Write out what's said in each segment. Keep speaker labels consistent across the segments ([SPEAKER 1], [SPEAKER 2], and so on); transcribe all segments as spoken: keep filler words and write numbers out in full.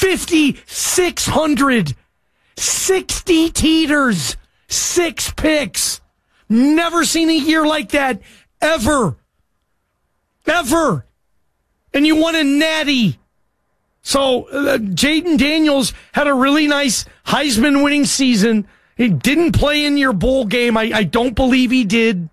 [SPEAKER 1] fifty-six hundred. sixty teeters. Six picks. Never seen a year like that. Ever. Ever. And you won a natty. So, uh, Jayden Daniels had a really nice Heisman winning season. He didn't play in your bowl game. I, I don't believe he did.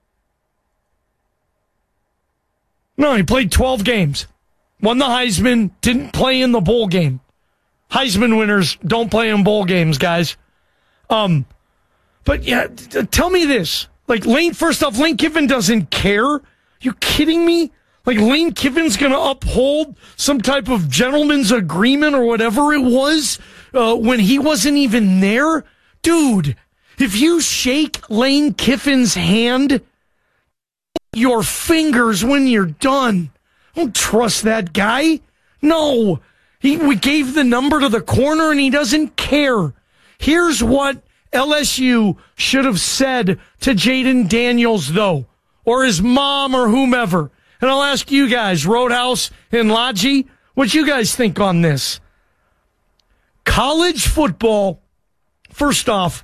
[SPEAKER 1] No, he played twelve games. Won the Heisman, didn't play in the bowl game. Heisman winners don't play in bowl games, guys. Um, but yeah, t- tell me this. Like, Lane, first off, Lane Kiffin doesn't care. You kidding me? Like, Lane Kiffin's going to uphold some type of gentleman's agreement or whatever it was uh, when he wasn't even there? Dude, if you shake Lane Kiffin's hand, your fingers when you're done. Don't trust that guy. No. He, we gave the number to the corner and he doesn't care. Here's what L S U should have said to Jayden Daniels, though, or his mom or whomever. And I'll ask you guys, Roadhouse and Lodgy, what you guys think on this? College football, first off,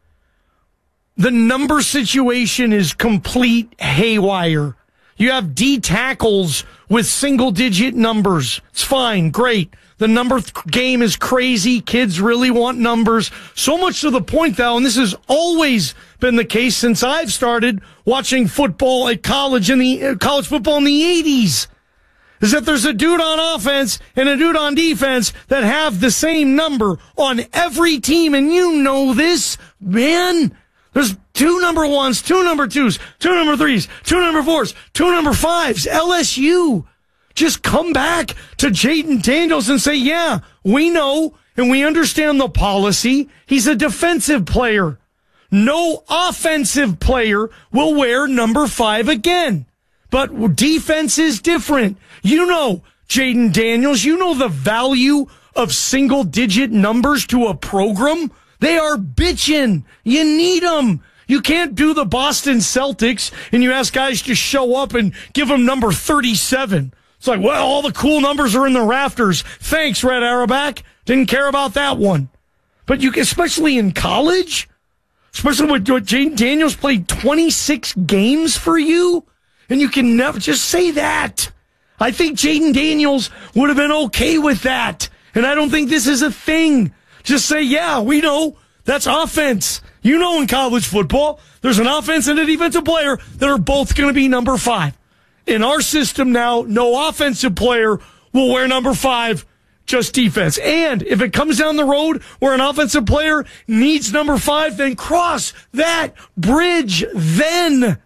[SPEAKER 1] the number situation is complete haywire. You have D tackles with single-digit numbers. It's fine, great. The number th- game is crazy. Kids really want numbers. So much to the point, though, and this has always been the case since I've started watching football at college in the uh, college football in the eighties, is that there's a dude on offense and a dude on defense that have the same number on every team, and you know this, man. There's two number ones, two number twos, two number threes, two number fours, two number fives. L S U. Just come back to Jayden Daniels and say, yeah, we know and we understand the policy. He's a defensive player. No offensive player will wear number five again. But defense is different. You know, Jayden Daniels, you know the value of single-digit numbers to a program. They are bitchin'. You need them. You can't do the Boston Celtics and you ask guys to show up and give them number thirty-seven. It's like, well, all the cool numbers are in the rafters. Thanks, Red Auerbach. Didn't care about that one. But you, especially in college, especially with Jayden Daniels played twenty-six games for you, and you can never just say that. I think Jayden Daniels would have been okay with that. And I don't think this is a thing. Just say, yeah, we know that's offense. You know, in college football, there's an offense and a defensive player that are both going to be number five. In our system now, no offensive player will wear number five, just defense. And if it comes down the road where an offensive player needs number five, then cross that bridge then.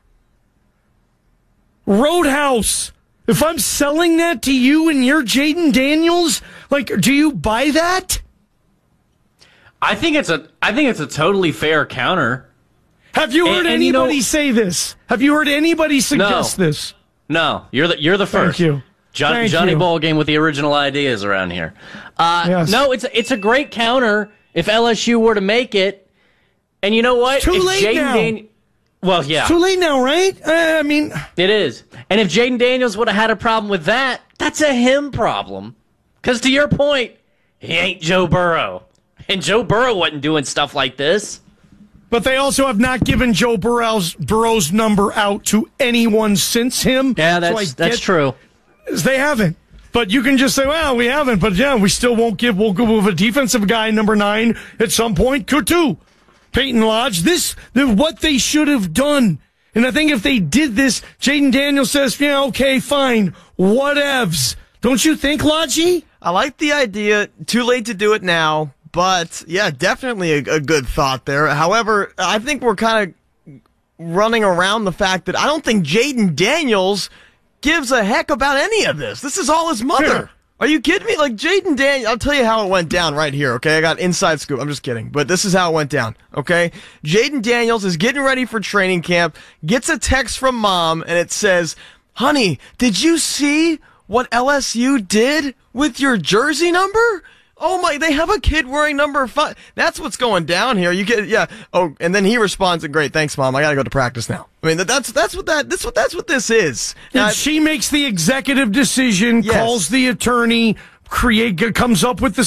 [SPEAKER 1] Roadhouse. If I'm selling that to you and you're Jayden Daniels, like, do you buy that?
[SPEAKER 2] I think it's a I think it's a totally fair counter.
[SPEAKER 1] Have you heard
[SPEAKER 2] and, and
[SPEAKER 1] anybody
[SPEAKER 2] you know,
[SPEAKER 1] say this? Have you heard anybody suggest
[SPEAKER 2] no,
[SPEAKER 1] this?
[SPEAKER 2] No, you're the you're the first.
[SPEAKER 1] Thank you.
[SPEAKER 2] John,
[SPEAKER 1] Thank
[SPEAKER 2] Johnny
[SPEAKER 1] you.
[SPEAKER 2] Ballgame with the original ideas around here. Uh,
[SPEAKER 1] yes.
[SPEAKER 2] No, it's it's a great counter if L S U were to make it. And you know what?
[SPEAKER 1] It's too
[SPEAKER 2] if
[SPEAKER 1] late
[SPEAKER 2] Jayden
[SPEAKER 1] now.
[SPEAKER 2] Dan- well, yeah,
[SPEAKER 1] It's too late now, right? Uh, I mean,
[SPEAKER 2] it is. And if Jayden Daniels would have had a problem with that, that's a him problem. Because to your point, he ain't Joe Burrow. And Joe Burrow wasn't doing stuff like this.
[SPEAKER 1] but they also have not given Joe Burrow's, Burrow's number out to anyone since him.
[SPEAKER 2] Yeah, that's
[SPEAKER 1] so
[SPEAKER 2] that's
[SPEAKER 1] get,
[SPEAKER 2] true.
[SPEAKER 1] They haven't. But you can just say, well, we haven't. But, yeah, we still won't give. We'll go with a defensive guy, number nine, at some point. Could too. Peyton Lodge. This is what they should have done. And I think if they did this, Jayden Daniels says, yeah, okay, fine. Whatevs. Don't you think, Lodgy?
[SPEAKER 3] I like the idea. Too late to do it now. But, yeah, definitely a, a good thought there. However, I think we're kind of running around the fact that I don't think Jayden Daniels gives a heck about any of this. This is all his mother.
[SPEAKER 1] Yeah.
[SPEAKER 3] Are you kidding me? Like, Jayden Daniels, I'll tell you how it went down right here, okay? I got inside scoop. I'm just kidding. But this is how it went down, okay? Jayden Daniels is getting ready for training camp, gets a text from mom, and it says, honey, did you see what L S U did with your jersey number? Oh my, they have a kid wearing number five. That's what's going down here. You get, yeah. Oh, and then he responds, great, thanks, mom. I gotta go to practice now. I mean, that's, that's what that, that's what, that's what this is.
[SPEAKER 1] And
[SPEAKER 3] Now,
[SPEAKER 1] she makes the executive decision,
[SPEAKER 3] Yes.
[SPEAKER 1] calls the attorney, create, comes up with the